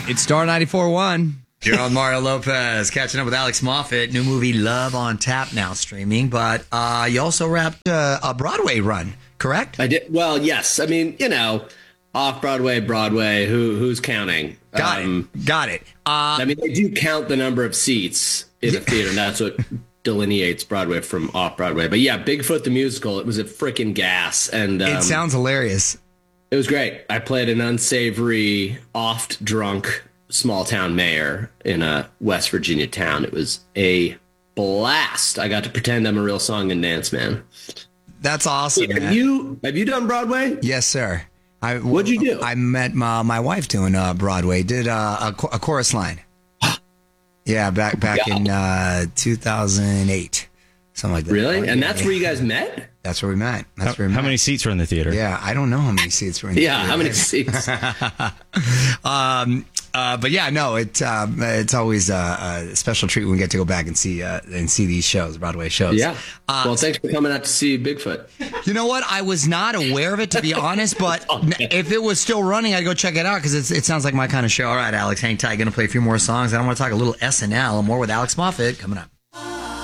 It's Star 94.1. Gerald Mario Lopez catching up with Alex Moffat. New movie Love on Tap now streaming. But you also wrapped a Broadway run, correct? I did. Well, yes. I mean, off Broadway, who's counting? Got it. I mean, they do count the number of seats in the theater, and that's what delineates Broadway from off Broadway. But yeah, Bigfoot the musical, it was a freaking gas. And it sounds hilarious. It was great. I played an unsavory, oft-drunk small-town mayor in a West Virginia town. It was a blast. I got to pretend I'm a real song and dance man. That's awesome. Have you done Broadway? Yes, sir. What'd you do? I met my wife doing Broadway. Did a chorus line. Yeah, back in 2008, something like that. Really? And that's where you guys met? That's where we met. How many seats were in the theater? Yeah, I don't know how many seats were in the theater. Yeah, how many seats? But yeah, no, it's always a special treat when we get to go back and see these shows, Broadway shows. Yeah. Well, thanks for coming out to see Bigfoot. You know what? I was not aware of it, to be honest, but if it was still running, I'd go check it out because it sounds like my kind of show. All right, Alex, hang tight. Going to play a few more songs. I want to talk a little SNL and more with Alex Moffat coming up.